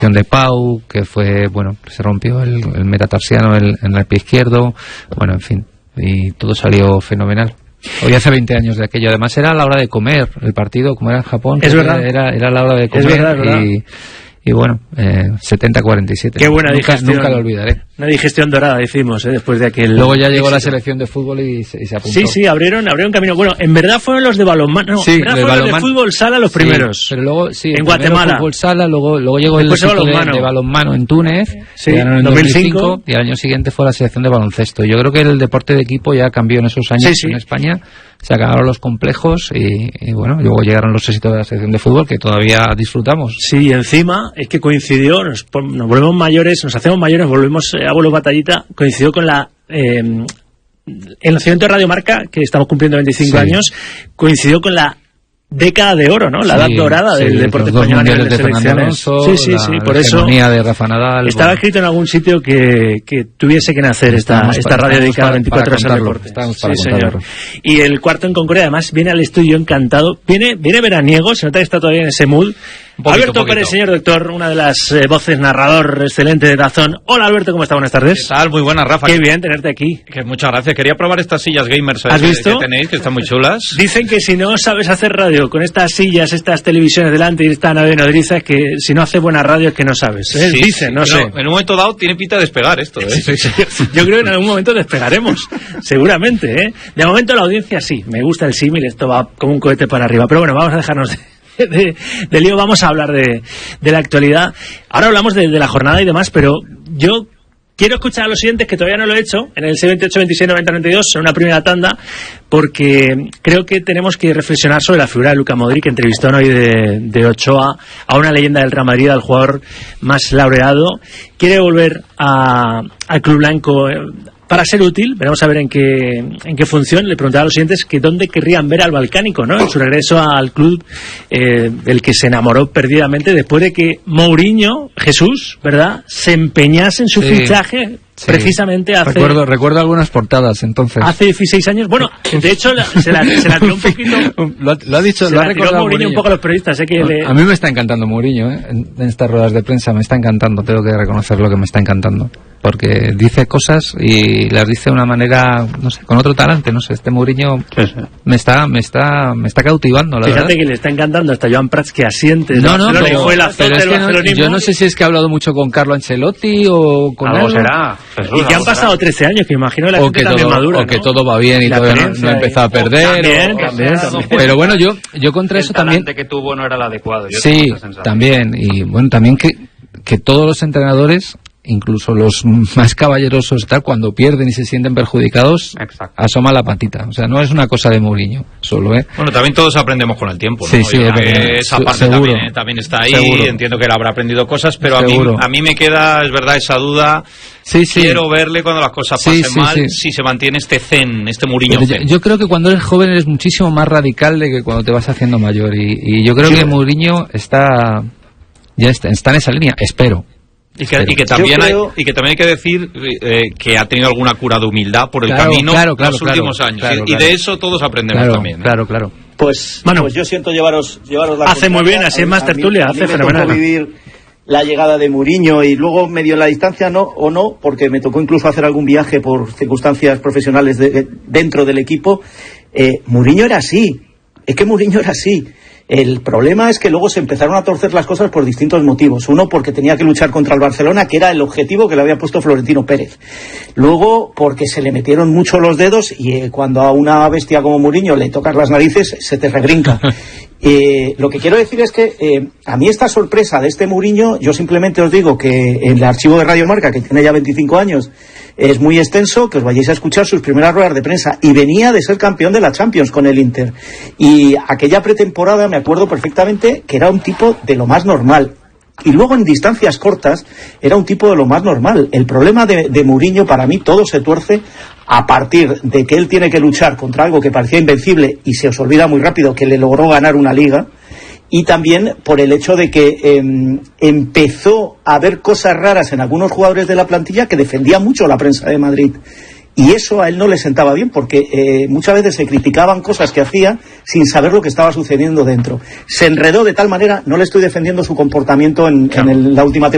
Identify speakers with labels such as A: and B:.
A: de Pau, que fue, bueno, se rompió el metatarsiano en el pie izquierdo, bueno, en fin, y todo salió fenomenal. Hoy hace 20 años de aquello. Además era a la hora de comer el partido, como era en Japón.
B: Es verdad.
A: Era a la hora de comer.
B: Es verdad.
A: Y bueno, 70-47.
B: Qué buena digestión.
A: Nunca lo olvidaré.
B: Una digestión dorada, decimos, después de aquel...
A: Luego ya llegó la selección de fútbol y se apuntó.
B: Sí, abrieron camino. Bueno, en verdad fueron los de balonmano. No,
A: sí,
B: en verdad fueron los de fútbol sala los primeros.
A: Pero luego, sí,
B: en Guatemala.
A: Fútbol sala, luego llegó el equipo de balonmano en Túnez.
B: Sí,
A: en 2005. Y al año siguiente fue la selección de baloncesto. Yo creo que el deporte de equipo ya cambió en esos años en España. Se acabaron los complejos y bueno, luego llegaron los éxitos de la selección de fútbol que todavía disfrutamos.
B: Sí, y encima es que coincidió, nos volvemos mayores, nos hacemos mayores, volvemos abuelo batallita, coincidió con el nacimiento de Radio Marca, que estamos cumpliendo 25 años, coincidió con la década de oro, ¿no? La edad dorada del deporte español a nivel de selecciones. Sí, por eso
A: de Rafa Nadal,
B: estaba escrito en algún sitio que tuviese que nacer esta radio dedicada 24 horas al deporte. Sí, señor. Y el Cuarto en Concordia además viene al estudio encantado, viene veraniego, se nota que está todavía en ese mood. Alberto Pérez, señor doctor, una de las voces narrador excelente de Dazón. Hola Alberto, ¿cómo está? Buenas tardes.
C: ¿Qué tal? Muy buenas, Rafa.
B: Qué bien tenerte aquí.
C: Muchas gracias. Quería probar estas sillas gamers
B: que
C: tenéis, que están muy chulas.
B: Dicen que si no sabes hacer radio con estas sillas, estas televisiones delante y esta nave nodriza, es que si no haces buena radio es que no sabes. Dicen, no sé.
C: En un momento dado tiene pinta de despegar esto, ¿eh?
B: Yo creo que en algún momento despegaremos, seguramente, ¿eh? De momento la audiencia sí, me gusta el símil, esto va como un cohete para arriba. Pero bueno, vamos a dejarnos de lío, vamos a hablar de la actualidad. Ahora hablamos de la jornada y demás, pero yo quiero escuchar a los siguientes, que todavía no lo he hecho, en el 628, 26, 90, 92, en una primera tanda, porque creo que tenemos que reflexionar sobre la figura de Luka Modric, que entrevistó hoy de Ochoa a una leyenda del Real Madrid, al jugador más laureado. Quiere volver al Club Blanco para ser útil. Veremos a ver en qué función. Le preguntaba a los siguientes que dónde querrían ver al balcánico, ¿no? En su regreso al club del que se enamoró perdidamente después de que Mourinho, Jesús, ¿verdad?, se empeñase en su fichaje precisamente hace...
A: Recuerdo algunas portadas entonces.
B: Hace 16 años. Bueno, de hecho se la tiró un poquito...
A: lo ha dicho,
B: se
A: lo
B: la
A: ha
B: tiró Mourinho un poco a los periodistas.
A: A mí me está encantando Mourinho, en estas ruedas de prensa. Me está encantando, tengo que reconocer lo que me está encantando. Porque dice cosas y las dice de una manera, no sé, con otro talante, no sé. Este Mourinho me está cautivando, la verdad.
B: Fíjate que le está encantando hasta Joan Prats, que asiente.
A: Yo no sé si es que ha hablado mucho con Carlo Ancelotti o con
C: algo será.
B: Y que han pasado 13 años, que imagino la gente también madura,
A: o que todo va bien y todavía no ha empezado a perder.
B: También.
A: Pero bueno, yo contra eso también...
C: El talante que tuvo no era el adecuado.
A: Sí, también. Y bueno, también que todos los entrenadores, incluso los más caballerosos, tal, cuando pierden y se sienten perjudicados, asoma la patita. O sea, no es una cosa de Mourinho solo, ¿eh?
C: Bueno, también todos aprendemos con el tiempo, ¿no?
A: Sí,
C: esa parte también está ahí. Seguro. Entiendo que él habrá aprendido cosas, pero a mí me queda, es verdad, esa duda. Quiero verle cuando las cosas pasen mal, si se mantiene este zen, este Mourinho zen.
A: Yo creo que cuando eres joven eres muchísimo más radical de que cuando te vas haciendo mayor, y yo creo que Mourinho está en esa línea, espero.
C: Y que también hay que decir que ha tenido alguna cura de humildad por el camino los últimos años. Y de eso todos aprendemos también.
A: Claro.
D: Pues yo siento llevaros la
B: hace muy bien, así es más tertulia, hace fenomenal.
D: Vivir la llegada de Mourinho y luego medio en la distancia no, porque me tocó incluso hacer algún viaje por circunstancias profesionales dentro del equipo. Mourinho era así. Es que Mourinho era así. El problema es que luego se empezaron a torcer las cosas por distintos motivos. Uno, porque tenía que luchar contra el Barcelona, que era el objetivo que le había puesto Florentino Pérez. Luego, porque se le metieron mucho los dedos y cuando a una bestia como Mourinho le tocas las narices, se te regrinca. Lo que quiero decir es que a mí esta sorpresa de este Mourinho, yo simplemente os digo que en el archivo de Radio Marca, que tiene ya 25 años, es muy extenso, que os vayáis a escuchar sus primeras ruedas de prensa, y venía de ser campeón de la Champions con el Inter, y aquella pretemporada me acuerdo perfectamente que era un tipo de lo más normal, y luego en distancias cortas era un tipo de lo más normal. El problema de Mourinho, para mí, todo se tuerce a partir de que él tiene que luchar contra algo que parecía invencible y se os olvida muy rápido que le logró ganar una liga, y también por el hecho de que empezó a haber cosas raras en algunos jugadores de la plantilla que defendía mucho la prensa de Madrid. Y eso a él no le sentaba bien, porque muchas veces se criticaban cosas que hacía sin saber lo que estaba sucediendo dentro. Se enredó de tal manera, no le estoy defendiendo su comportamiento en la última temporada,